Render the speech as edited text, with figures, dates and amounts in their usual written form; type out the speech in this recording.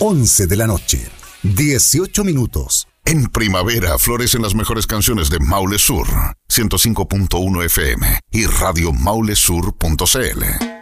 11 de la noche, 18 minutos. En primavera florecen las mejores canciones de Maule Sur, 105.1 FM y Radio Maulesur.cl.